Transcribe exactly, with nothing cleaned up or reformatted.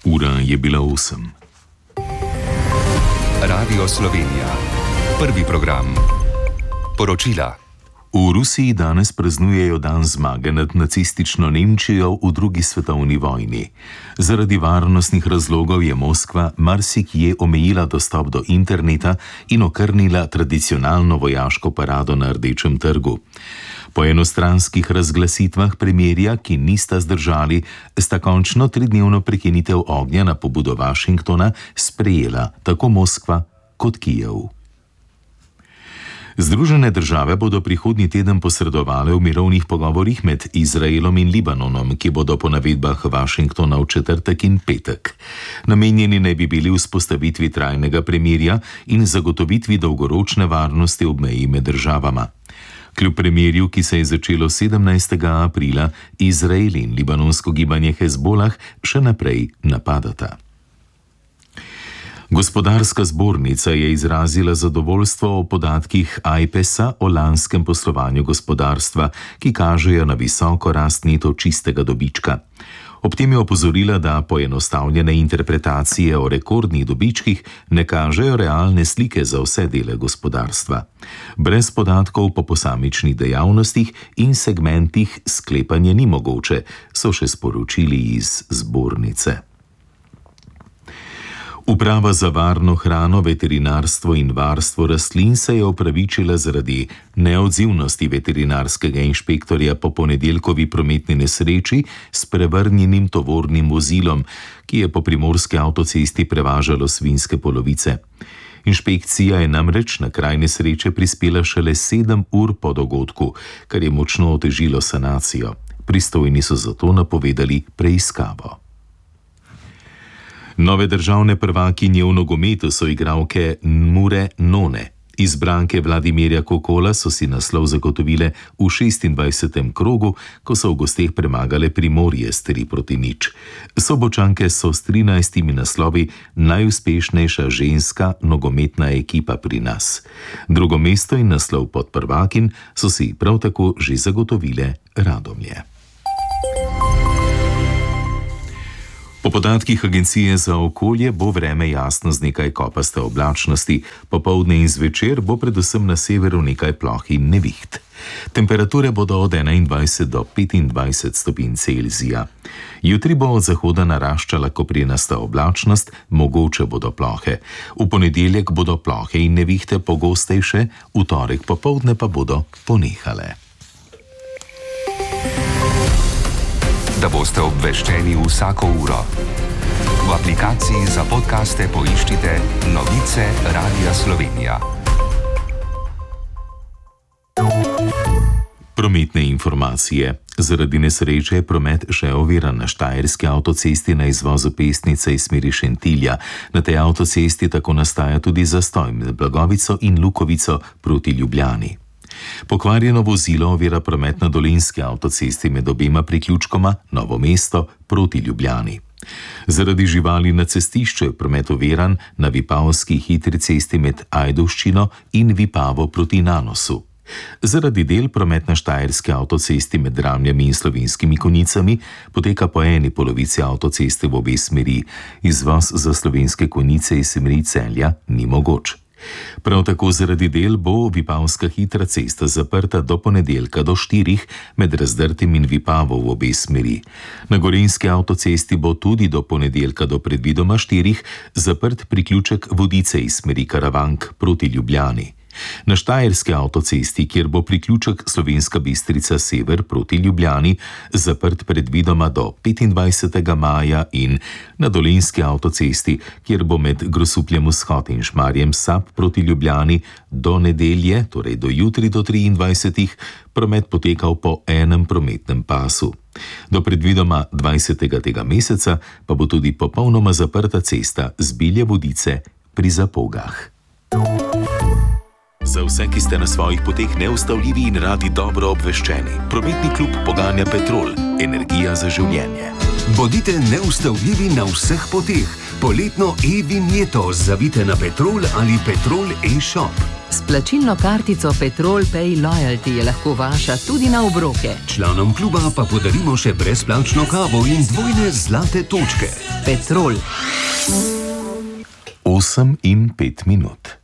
Ura je bila osem. Radio Slovenija. Prvi program. Poročila. V Rusiji danes praznujejo dan zmage nad nacistično Nemčijo v drugi svetovni vojni. Zaradi varnostnih razlogov je Moskva marsikje omejila dostop do interneta in okrnila tradicionalno vojaško parado na Rdečem trgu. Po enostranskih razglasitvah premirja, ki nista zdržali, sta končno tridnevno prekinitev ognja na pobudo Washingtona sprejela tako Moskva kot Kijev. Združene države bodo prihodnji teden posredovale v mirovnih pogovorih med Izraelom in Libanonom, ki bodo po navedbah Washingtona v četrtek in petek. Namenjeni naj bi bili vzpostavitvi trajnega premirja in zagotovitvi dolgoročne varnosti ob meji med državama. Kljub premirju, ki se je začelo sedemnajstega aprila, Izrael in libanonsko gibanje Hezbolah še naprej napadata. Gospodarska zbornica je izrazila zadovoljstvo o podatkih Ajpesa o lanskem poslovanju gospodarstva, ki kažejo na visoko rast neto čistega dobička. Ob tem je opozorila, da poenostavljene interpretacije o rekordnih dobičkih ne kažejo realne slike za vse dele gospodarstva. Brez podatkov po posamičnih dejavnostih in segmentih sklepanje ni mogoče, so še sporočili iz zbornice. Uprava za varno hrano, veterinarstvo in varstvo rastlin se je opravičila zaradi neodzivnosti veterinarskega inšpektorja po ponedeljkovi prometni nesreči s prevrnjenim tovornim vozilom, ki je po primorski avtocesti prevažalo svinjske polovice. Inšpekcija je namreč na kraj nesreče prispela šele sedem ur po dogodku, kar je močno otežilo sanacijo. Pristojni so zato napovedali preiskavo. Nove državne prvakinje v nogometu so igralke Mure None. Izbranke Vladimirja Kokola so si naslov zagotovile v šestindvajsetem krogu, ko so v gosteh premagale Primorje s tri proti nič. Sobočanke so s trinajstimi naslovi najuspešnejša ženska nogometna ekipa pri nas. Drugo mesto in naslov podprvakin so si prav tako že zagotovile Radomlje. Po podatkih Agencije za okolje bo vreme jasno z nekaj kopaste oblačnosti, popoldne in zvečer bo predvsem na severu nekaj ploh in neviht. Temperature bodo od enaindvajset do petindvajset stopinj Celzija. Jutri bo od zahoda naraščala koprenasta oblačnost, mogoče bodo plohe. V ponedeljek bodo plohe in nevihte pogostejše, v torek popoldne pa bodo ponehale. Da boste obveščeni vsako uro. V aplikaciji za podcaste poiščite Novice Radia Slovenija. Prometne informacije. Zaradi nesreče je promet še oviran na štajerski avtocesti na izvozu Pesnice iz smeri Šentilja. Na tej avtocesti tako nastaja tudi zastoj med Blagovico in Lukovico proti Ljubljani. Pokvarjeno vozilo ovira promet na dolenjski avtocesti med obema priključkoma Novo mesto proti Ljubljani. Zaradi živali na cestišču je promet oviran na vipavski hitri cesti med Ajdovščino in Vipavo proti Nanosu. Zaradi del promet na štajerski avtocesti med Dramljami in Slovenskimi Konjicami poteka po eni polovici avtoceste v obe smeri. Izvoz za Slovenske Konjice iz smeri Celja ni mogoč. Prav tako zaradi del bo Vipavska hitra cesta zaprta do ponedeljka do štirih med Razdrtim in Vipavo v obe smeri. Na gorenjski avtocesti bo tudi do ponedeljka do predvidoma štirih zaprt priključek Vodice iz smeri Karavank proti Ljubljani. Na štajerski avtocesti, kjer bo priključek Slovenska Bistrica sever proti Ljubljani zaprt predvidoma do petindvajsetega maja in na dolenjski avtocesti, kjer bo med Grosupljem vzhod in Šmarjem Sap proti Ljubljani do nedelje, torej do jutri do triindvajsetih, promet potekal po enem prometnem pasu. Do predvidoma dvajsetega tega meseca pa bo tudi popolnoma zaprta cesta z Bilje Vodice pri Zapogah. Za vse, ki ste na svojih poteh neustavljivi in radi dobro obveščeni. Prometni klub poganja Petrol, energija za življenje. Bodite neustavljivi na vseh poteh. Poletno e-vinjeto zavite na Petrol ali Petrol e-shop. S plačilno kartico Petrol Pay Loyalty je lahko vaša tudi na obroke. Članom kluba pa podarimo še brezplačno kavo in dvojne zlate točke. Petrol. osem in pet minut.